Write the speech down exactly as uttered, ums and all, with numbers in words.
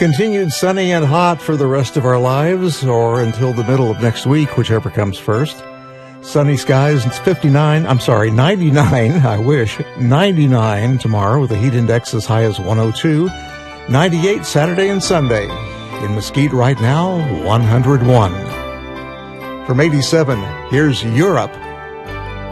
Continued sunny and hot for the rest of our lives, or until the middle of next week, whichever comes first. Sunny skies, it's fifty-nine, I'm sorry, ninety-nine, I wish, ninety-nine tomorrow with a heat index as high as one oh two, ninety-eight Saturday and Sunday. In Mesquite right now, one hundred one. From eighty-seven, here's Europe.